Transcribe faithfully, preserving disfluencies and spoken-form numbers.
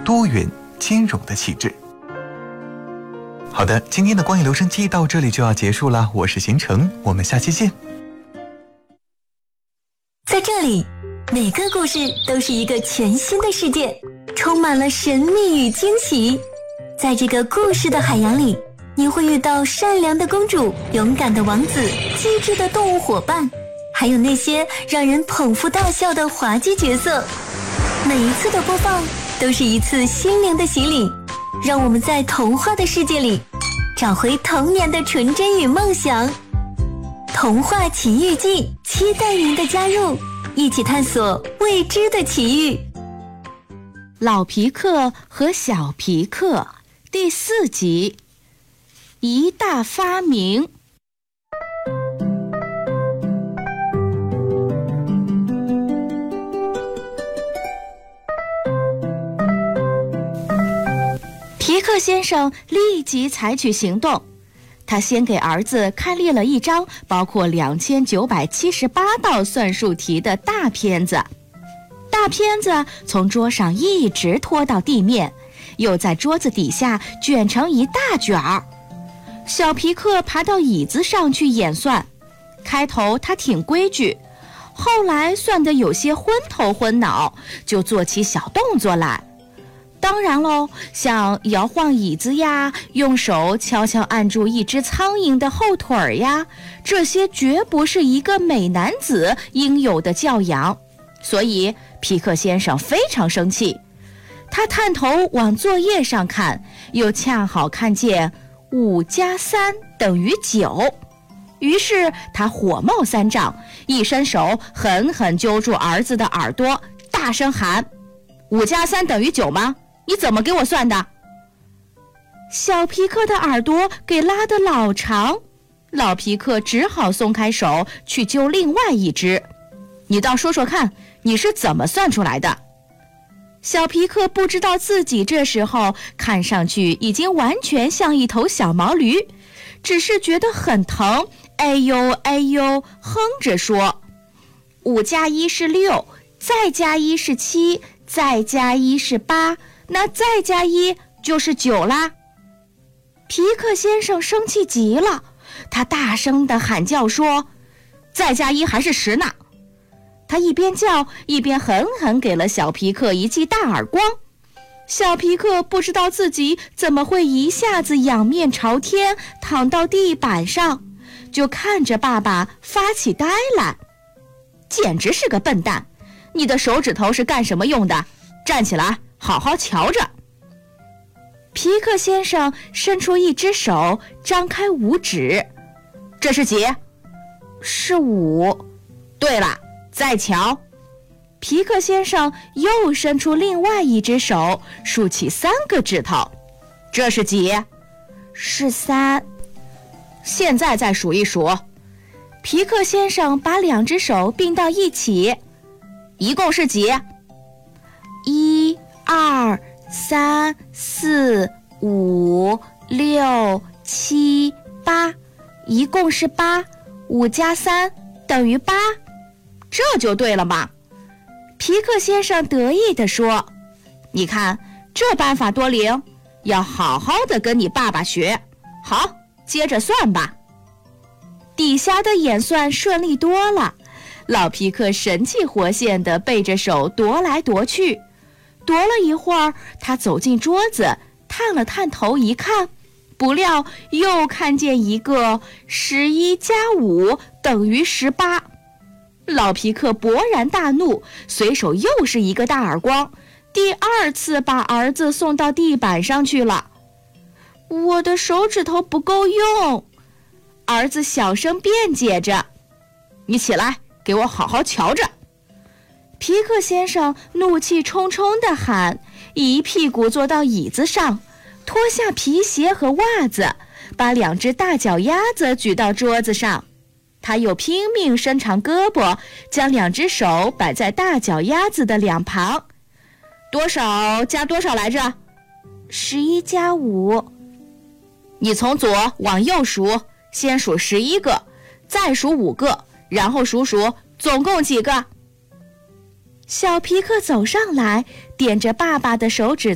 多元兼容的气质。好的，今天的光影留声机到这里就要结束了，我是邢成，我们下期见。 在这里，每个故事都是一个全新的世界，充满了神秘与惊奇。在这个故事的海洋里，你会遇到善良的公主、勇敢的王子、机智的动物伙伴，还有那些让人捧腹大笑的滑稽角色。每一次的播放都是一次心灵的洗礼，让我们在童话的世界里找回童年的纯真与梦想。童话奇遇记，期待您的加入，一起探索未知的奇遇。 老皮克和小皮克第四集，一大发明。皮克先生立即采取行动，他先给儿子开列了一张包括两千九百七十八道算术题的大片子，大片子从桌上一直拖到地面，又在桌子底下卷成一大卷儿。小皮克爬到椅子上去演算，开头他挺规矩，后来算得有些昏头昏脑，就做起小动作来。当然喽，像摇晃椅子呀，用手悄悄按住一只苍蝇的后腿儿呀，这些绝不是一个美男子应有的教养。所以皮克先生非常生气，他探头往作业上看，又恰好看见五加三等于九，于是他火冒三丈，一伸手狠狠揪住儿子的耳朵，大声喊：五加三等于九吗？你怎么给我算的？小皮克的耳朵给拉得老长，老皮克只好松开手去揪另外一只。你倒说说看，你是怎么算出来的？小皮克不知道自己这时候看上去已经完全像一头小毛驴，只是觉得很疼，哎呦哎呦哼着说：五加一是六，再加一是七，再加一是八，那再加一就是九啦。皮克先生生气极了，他大声地喊叫说：再加一还是十呢。他一边叫一边狠狠给了小皮克一记大耳光。小皮克不知道自己怎么会一下子仰面朝天躺到地板上，就看着爸爸发起呆来。简直是个笨蛋，你的手指头是干什么用的？站起来好好瞧着。皮克先生伸出一只手，张开五指。这是几？是五。对了，再瞧。皮克先生又伸出另外一只手，竖起三个指头。这是几？是三。现在再数一数。皮克先生把两只手并到一起。一共是几？一、二、三、四、五、六、七、八，一共是八。五加三等于八，这就对了嘛。皮克先生得意地说：你看，这办法多灵，要好好的跟你爸爸学。好，接着算吧。底下的演算顺利多了，老皮克神气活现地背着手踱来踱去。踱了一会儿，他走进桌子，探了探头一看，不料又看见一个十一加五等于十八。老皮克勃然大怒，随手又是一个大耳光，第二次把儿子送到地板上去了。我的手指头不够用，儿子小声辩解着。你起来，给我好好瞧着。皮克先生怒气冲冲地喊，一屁股坐到椅子上，脱下皮鞋和袜子，把两只大脚丫子举到桌子上。他又拼命伸长胳膊，将两只手摆在大脚丫子的两旁。多少加多少来着？十一加五。你从左往右数，先数十一个，再数五个，然后数数总共几个。小皮克走上来，点着爸爸的手指